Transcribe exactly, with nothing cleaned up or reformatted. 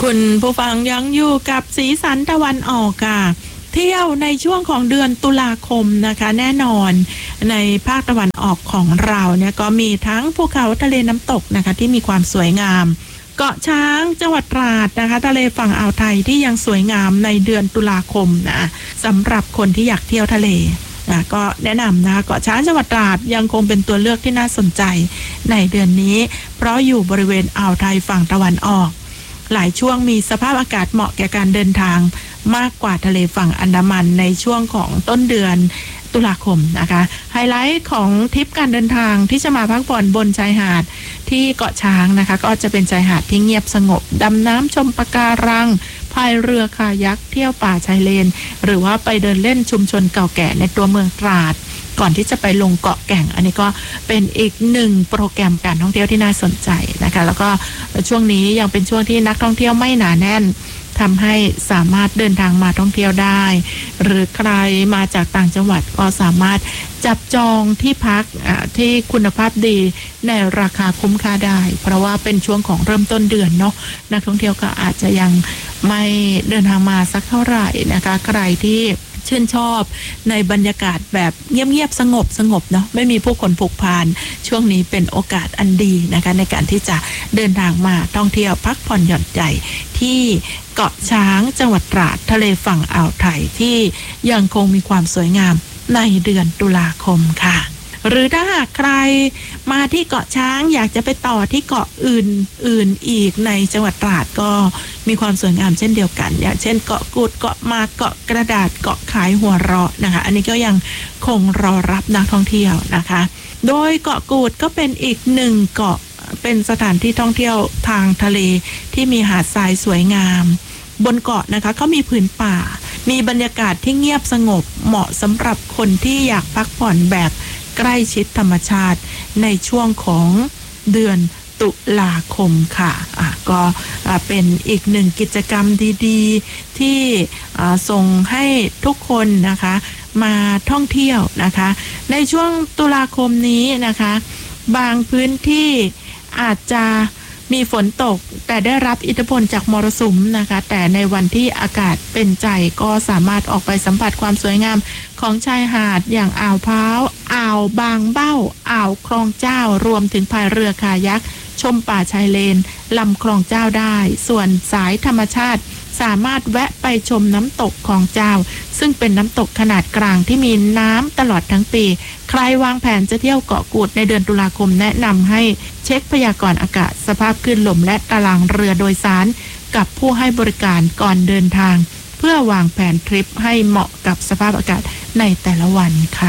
คุณผู้ฟังยังอยู่กับสีสันตะวันออกค่ะเที่ยวในช่วงของเดือนตุลาคมนะคะแน่นอนในภาคตะวันออกของเราเนี่ยก็มีทั้งภูเขาทะเลน้ำตกนะคะที่มีความสวยงามเกาะช้างจังหวัดตราดนะคะทะเลฝั่งอ่าวไทยที่ยังสวยงามในเดือนตุลาคมนะสำหรับคนที่อยากเที่ยวทะเลนะก็แนะนำนะเกาะช้างจังหวัดตราดยังคงเป็นตัวเลือกที่น่าสนใจในเดือนนี้เพราะอยู่บริเวณอ่าวไทยฝั่งตะวันออกหลายช่วงมีสภาพอากาศเหมาะแก่การเดินทางมากกว่าทะเลฝั่งอันดามันในช่วงของต้นเดือนตุลาคมนะคะไฮไลท์ของทริปการเดินทางที่จะมาพักผ่อนบนชายหาดที่เกาะช้างนะคะก็จะเป็นชายหาดที่เงียบสงบดำน้ำชมปะการังพายเรือคายักเที่ยวป่าชายเลนหรือว่าไปเดินเล่นชุมชนเก่าแก่ในตัวเมืองตราดก่อนที่จะไปลงเกาะแก่งอันนี้ก็เป็นอีกหนึ่งโปรแกรมการท่องเที่ยวที่น่าสนใจนะคะแล้วก็ช่วงนี้ยังเป็นช่วงที่นักท่องเที่ยวไม่หนาแน่นทำให้สามารถเดินทางมาท่องเที่ยวได้หรือใครมาจากต่างจังหวัดก็สามารถจับจองที่พักที่คุณภาพดีในราคาคุ้มค่าได้เพราะว่าเป็นช่วงของเริ่มต้นเดือนเนาะนักท่องเที่ยวก็อาจจะยังไม่เดินทางมาสักเท่าไหร่นะคะใครที่ชื่นชอบในบรรยากาศแบบเงียบๆสงบสงบเนาะไม่มีผู้คนพลุกพล่านช่วงนี้เป็นโอกาสอันดีนะคะในการที่จะเดินทางมาท่องเที่ยวพักผ่อนหย่อนใจที่เกาะช้างจังหวัดตราดทะเลฝั่งอ่าวไทยที่ยังคงมีความสวยงามในเดือนตุลาคมค่ะหรือถ้าหากใครมาที่เกาะช้างอยากจะไปต่อที่เกาะอื่นอื่นอีกในจังหวัดตราดก็มีความสวยงามเช่นเดียวกันอย่างเช่นเกาะกูดเกาะมาเกาะกระดาษเกาะขายหัวเราะนะคะอันนี้ก็ยังคงรอรับนักท่องเที่ยวนะคะโดยเกาะกูดก็เป็นอีกหนึ่งเกาะเป็นสถานที่ท่องเที่ยวทางทะเลที่มีหาดทรายสวยงามบนเกาะนะคะเขามีผืนป่ามีบรรยากาศที่เงียบสงบเหมาะสำหรับคนที่อยากพักผ่อนแบบใกล้ชิดธรรมชาติในช่วงของเดือนตุลาคมค่ะอ่ะก็เป็นอีกหนึ่งกิจกรรมดีๆที่ส่งให้ทุกคนนะคะมาท่องเที่ยวนะคะในช่วงตุลาคมนี้นะคะบางพื้นที่อาจจะมีฝนตกแต่ได้รับอิทธิพลจากมรสุมนะคะแต่ในวันที่อากาศเป็นใจก็สามารถออกไปสัมผัสความสวยงามของชายหาดอย่างอ่าวพร้าวอ่าวบางเบ้าอ่าวคลองเจ้ารวมถึงพายเรือคายักชมป่าชายเลนลำคลองเจ้าได้ส่วนสายธรรมชาติสามารถแวะไปชมน้ำตกคลองเจ้าซึ่งเป็นน้ำตกขนาดกลางที่มีน้ำตลอดทั้งปีใครวางแผนจะเที่ยวเกาะกูดในเดือนตุลาคมแนะนำให้เช็คพยากรณ์อากาศสภาพคลื่นลมและตารางเรือโดยสารกับผู้ให้บริการก่อนเดินทางเพื่อวางแผนทริปให้เหมาะกับสภาพอากาศในแต่ละวันค่ะ